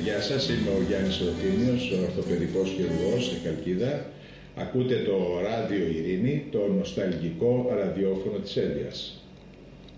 Γεια σας, είμαι ο Γιάννης Ρωτίνιος, ορθοπαιδικός χειρουργός σε Χαλκίδα. Ακούτε το Ράδιο Ειρήνη, το νοσταλγικό ραδιόφωνο της Ένδειας.